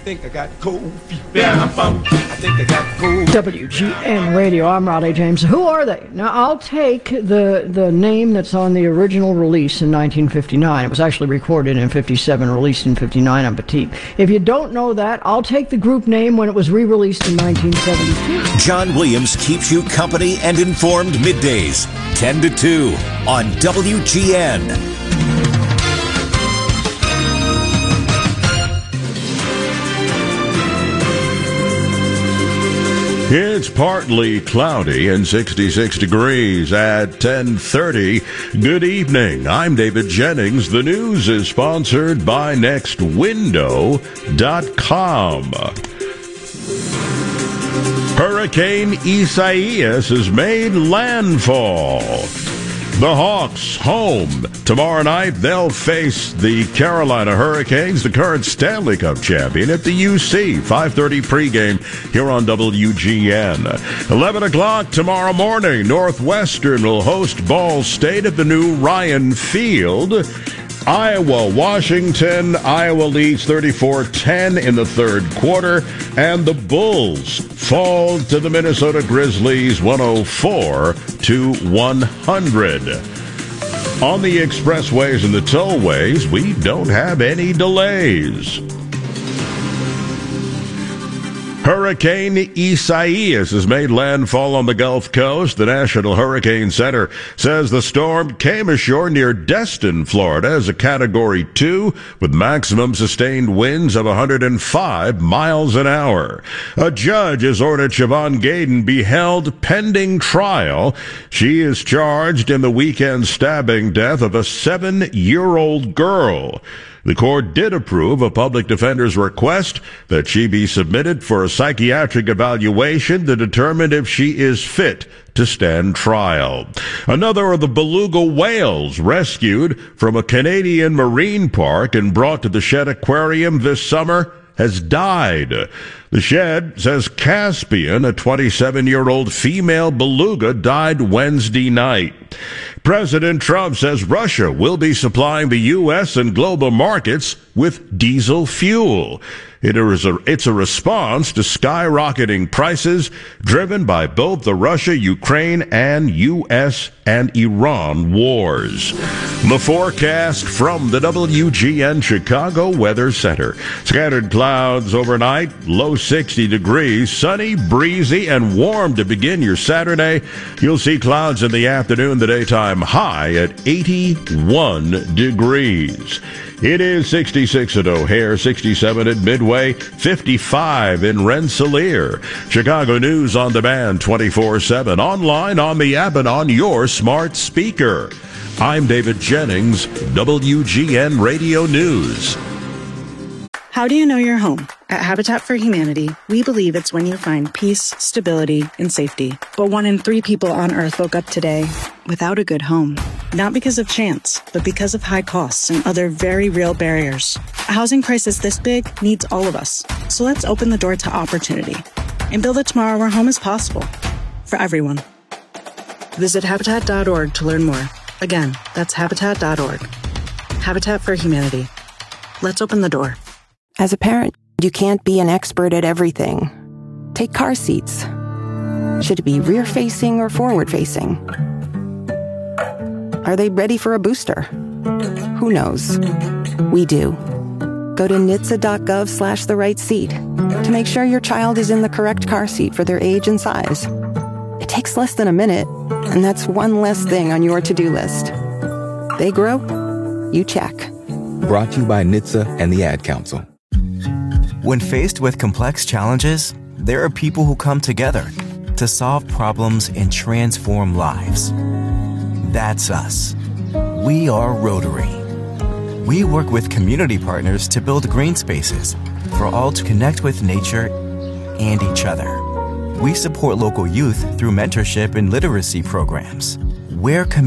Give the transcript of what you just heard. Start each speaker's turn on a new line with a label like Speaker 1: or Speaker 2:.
Speaker 1: think I got cold feet. I think I got cold.
Speaker 2: WGN Radio, I'm Raleigh James. Who are they? Now, I'll take the name that's on the original release in 1959. It was actually recorded in 57, released in 59 on Petite. If you don't know that, I'll take the group name when it was re-released in 1972.
Speaker 3: John Williams keeps you company and informed middays, 10 to 2 on WGN.
Speaker 4: It's partly cloudy and 66 degrees at 10:30. Good evening. I'm David Jennings. The news is sponsored by NextWindow.com. Hurricane Isaias has made landfall. The Hawks home. Tomorrow night, they'll face the Carolina Hurricanes, the current Stanley Cup champion, at the UC. 5:30 pregame here on WGN. 11 o'clock tomorrow morning, Northwestern will host Ball State at the new Ryan Field. Iowa, Washington. Iowa leads 34-10 in the third quarter, and the Bulls fall to the Minnesota Grizzlies 104-100. On the expressways and the tollways, we don't have any delays. Hurricane Isaias has made landfall on the Gulf Coast. The National Hurricane Center says the storm came ashore near Destin, Florida, as a Category 2 with maximum sustained winds of 105 miles an hour. A judge has ordered Siobhan Gaydon be held pending trial. She is charged in the weekend stabbing death of a 7-year-old girl. The court did approve a public defender's request that she be submitted for a psychiatric evaluation to determine if she is fit to stand trial. Another of the beluga whales rescued from a Canadian marine park and brought to the Shedd Aquarium this summer has died. The Shedd says Caspian, a 27-year-old female beluga, died Wednesday night. President Trump says Russia will be supplying the U.S. and global markets with diesel fuel. It's a response to skyrocketing prices driven by both the Russia-Ukraine and U.S. and Iran wars. The forecast from the WGN Chicago Weather Center. Scattered clouds overnight, low 60 degrees, sunny, breezy, and warm to begin your Saturday. You'll see clouds in the afternoon, the daytime high at 81 degrees. It is 66 at O'Hare, 67 at Midway, 55 in Rensselaer. Chicago News on Demand 24/7, online, on the app, and on your smart speaker. I'm David Jennings, WGN Radio News.
Speaker 5: How do you know your home? At Habitat for Humanity, we believe it's when you find peace, stability, and safety. But 1 in 3 people on Earth woke up today without a good home. Not because of chance, but because of high costs and other very real barriers. A housing crisis this big needs all of us. So let's open the door to opportunity and build a tomorrow where home is possible for everyone. Visit Habitat.org to learn more. Again, that's Habitat.org. Habitat for Humanity. Let's open the door.
Speaker 6: As a parent, you can't be an expert at everything. Take car seats. Should it be rear-facing or forward-facing? Are they ready for a booster? Who knows? We do. Go to NHTSA.gov/the right seat to make sure your child is in the correct car seat for their age and size. It takes less than a minute, and that's one less thing on your to-do list. They grow, you check.
Speaker 7: Brought to you by NHTSA and the Ad Council.
Speaker 8: When faced with complex challenges, there are people who come together to solve problems and transform lives. That's us. We are Rotary. We work with community partners to build green spaces for all to connect with nature and each other. We support local youth through mentorship and literacy programs. We're committed